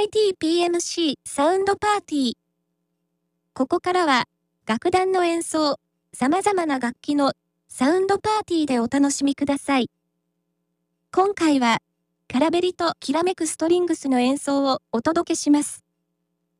MIT-PMC サウンドパーティー。ここからは、楽団の演奏、様々な楽器のサウンドパーティーでお楽しみください。今回は、カラベリときらめくストリングスの演奏をお届けします。